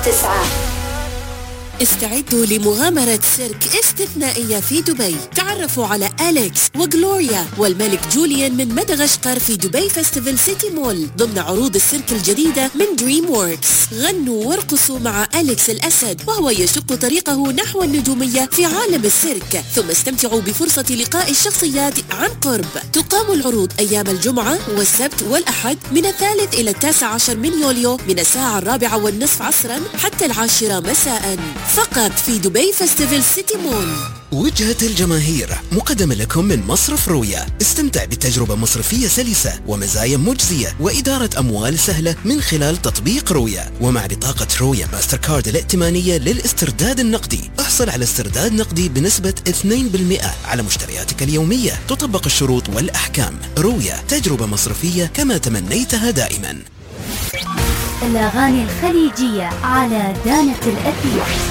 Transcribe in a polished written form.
9. استعدوا لمغامرة سيرك استثنائية في دبي. تعرفوا على أليكس وغلوريا والملك جوليان من مدغشقر في دبي فيستيفال سيتي مول ضمن عروض السيرك الجديدة من دريم ووركس. غنوا وارقصوا مع أليكس الأسد وهو يشق طريقه نحو النجومية في عالم السيرك، ثم استمتعوا بفرصة لقاء الشخصيات عن قرب. تقام العروض أيام الجمعة والسبت والأحد من 3 إلى 19 من يوليو من الساعة 4:30 عصرا حتى 10 مساء فقط في دبي فيستيفال سيتي مول. وجهة الجماهير مقدمة لكم من مصرف رويا. استمتع بتجربة مصرفية سلسة ومزايا مجزية وإدارة أموال سهلة من خلال تطبيق رويا، ومع بطاقة رويا ماستر كارد الائتمانية للاسترداد النقدي احصل على استرداد نقدي بنسبة 2% على مشترياتك اليومية. تطبق الشروط والأحكام. رويا، تجربة مصرفية كما تمنيتها دائما. الأغاني الخليجية على دانة الأثير.